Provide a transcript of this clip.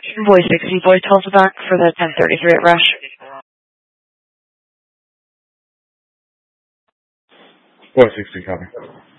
Boy 60, boy Tulsa back for the 1033 at Rush. Boy 60, copy.